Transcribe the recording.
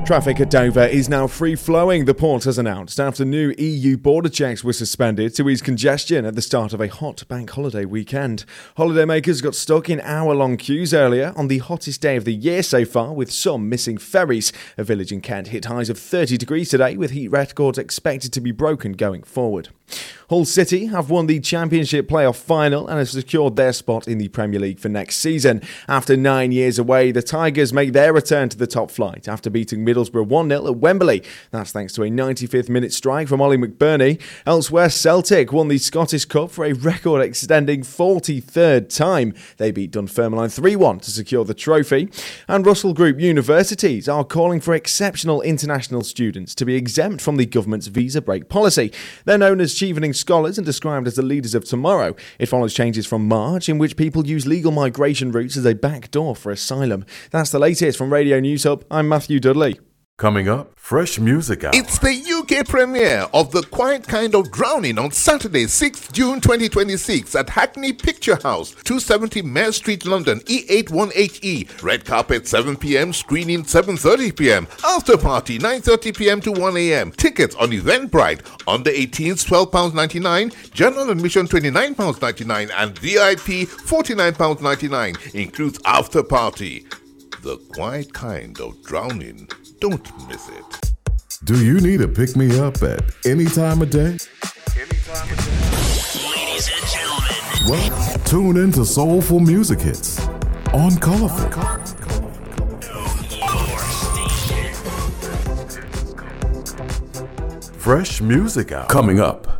Traffic at Dover is now free-flowing, the port has announced, after new EU border checks were suspended to ease congestion at the start of a hot bank holiday weekend. Holidaymakers got stuck in hour-long queues earlier on the hottest day of the year so far, with some missing ferries. A village in Kent hit highs of 30 degrees today, with heat records expected to be broken going forward. Hull City have won the Championship playoff final and have secured their spot in the Premier League for next season. After 9 years away, the Tigers make their return to the top flight after beating Middlesbrough 1-0 at Wembley. That's thanks to a 95th minute strike from Ollie McBurney. Elsewhere, Celtic won the Scottish Cup for a record-extending 43rd time. They beat Dunfermline 3-1 to secure the trophy. And Russell Group universities are calling for exceptional international students to be exempt from the government's visa break policy. They're known as Chevening Scholars and described as the leaders of tomorrow. It follows changes from March in which people use legal migration routes as a backdoor for asylum. That's the latest from Radio News Hub. I'm Matthew Dudley. Coming up, fresh music out. It's the UK premiere of The Quiet Kind of Drowning on Saturday, 6th June 2026 at Hackney Picture House, 270 Mare Street, London, E81HE. Red carpet 7 p.m, screening 7:30 p.m. After party 9:30 p.m. to 1 a.m. Tickets on Eventbrite. Under 18s £12.99, general admission £29.99 and VIP £49.99. Includes after party. The Quiet Kind of Drowning. Don't miss it. Do you need a pick-me-up at any time of day? Ladies and gentlemen. Well, tune in to Soulful Music Hits on Colorful. Fresh music out. Coming up